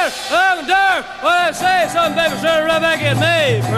Dark. When I say something, baby, sure right back at me.